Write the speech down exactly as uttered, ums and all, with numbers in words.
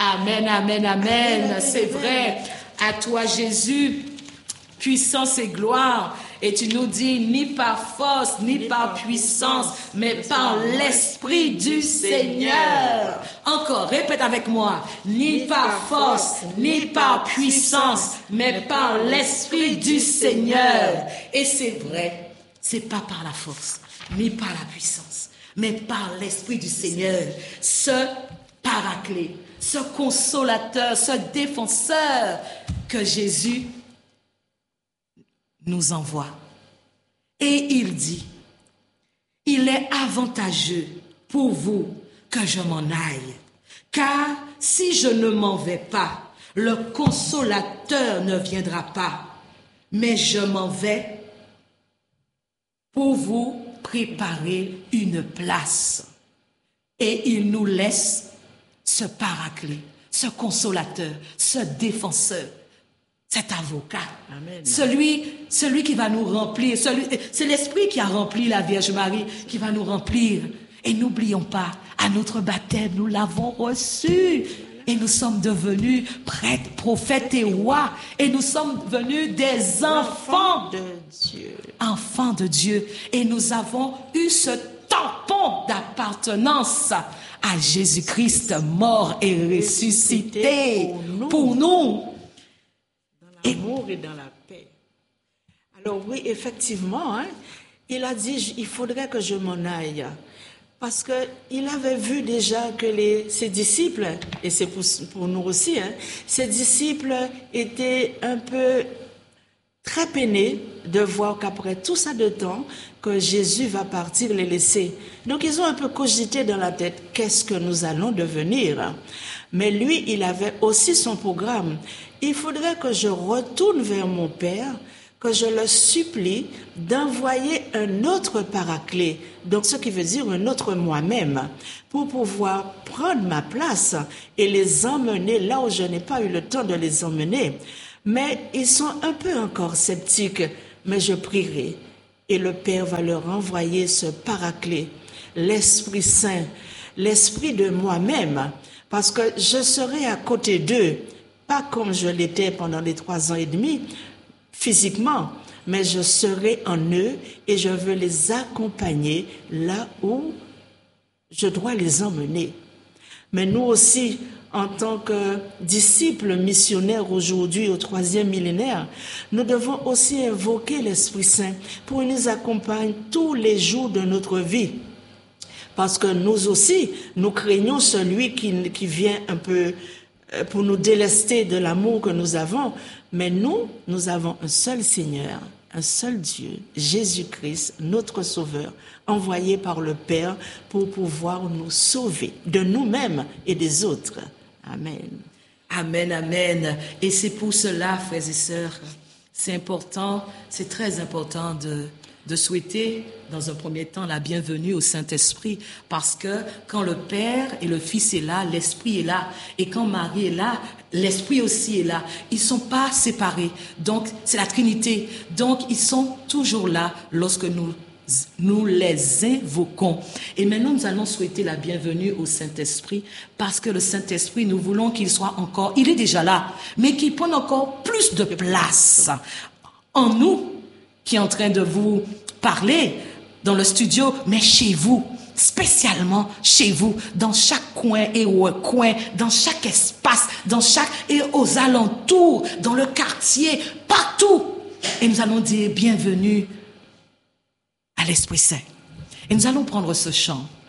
Amen, amen, amen. C'est vrai. À toi, Jésus, puissance et gloire. Et tu nous dis, ni par force, ni, ni par, par puissance, puissance, mais par l'Esprit du Seigneur. Encore, répète avec moi. Ni, ni par force, ni par puissance, mais par l'Esprit du Seigneur. Et c'est vrai, c'est pas par la force, ni par la puissance, mais par l'Esprit du Seigneur. Ce paraclet, ce consolateur, ce défenseur que Jésus nous envoie. Et il dit, il est avantageux pour vous que je m'en aille, car si je ne m'en vais pas, le consolateur ne viendra pas, mais je m'en vais pour vous préparer une place. Et il nous laisse ce paraclet, ce consolateur, ce défenseur, cet avocat, Amen. Celui, celui qui va nous remplir, celui, c'est l'Esprit qui a rempli la Vierge Marie, qui va nous remplir. Et n'oublions pas, à notre baptême, nous l'avons reçu. Et nous sommes devenus prêtres, prophètes et rois. Et nous sommes devenus des enfants de Dieu. Enfants de Dieu. Et nous avons eu ce tampon d'appartenance à Jésus-Christ, mort et ressuscité pour nous. Pour nous. L'amour et dans la paix. Alors oui, effectivement, hein, il a dit, il faudrait que je m'en aille. Parce qu'il avait vu déjà que les, ses disciples, et c'est pour, pour nous aussi, hein, ses disciples étaient un peu très peinés de voir qu'après tout ça de temps, que Jésus va partir les laisser. Donc ils ont un peu cogité dans la tête, qu'est-ce que nous allons devenir? Mais lui, il avait aussi son programme. Il faudrait que je retourne vers mon Père, que je le supplie d'envoyer un autre paraclet, donc ce qui veut dire un autre moi-même, pour pouvoir prendre ma place et les emmener là où je n'ai pas eu le temps de les emmener. Mais ils sont un peu encore sceptiques, mais je prierai. Et le Père va leur envoyer ce paraclet, l'Esprit Saint, l'Esprit de moi-même, parce que je serai à côté d'eux, pas comme je l'étais pendant les trois ans et demi, physiquement, mais je serai en eux et je veux les accompagner là où je dois les emmener. Mais nous aussi, en tant que disciples missionnaires aujourd'hui au troisième millénaire, nous devons aussi invoquer l'Esprit Saint pour qu'il nous accompagne tous les jours de notre vie. Parce que nous aussi, nous craignons celui qui, qui vient un peu pour nous délester de l'amour que nous avons. Mais nous, nous avons un seul Seigneur, un seul Dieu, Jésus-Christ, notre Sauveur, envoyé par le Père pour pouvoir nous sauver de nous-mêmes et des autres. Amen. Amen, amen. Et c'est pour cela, frères et sœurs, c'est important, c'est très important de, de souhaiter, dans un premier temps, la bienvenue au Saint-Esprit. Parce que quand le Père et le Fils est là, l'Esprit est là. Et quand Marie est là, l'Esprit aussi est là. Ils ne sont pas séparés. Donc, c'est la Trinité. Donc, ils sont toujours là lorsque nous Nous les invoquons. Et maintenant, nous allons souhaiter la bienvenue au Saint-Esprit parce que le Saint-Esprit, nous voulons qu'il soit encore, il est déjà là, mais qu'il prenne encore plus de place en nous, qui est en train de vous parler dans le studio, mais chez vous, spécialement chez vous, dans chaque coin et recoin, dans chaque espace, dans chaque, et aux alentours, dans le quartier, partout. Et nous allons dire bienvenue à l'Esprit Saint. Et nous allons prendre ce chant.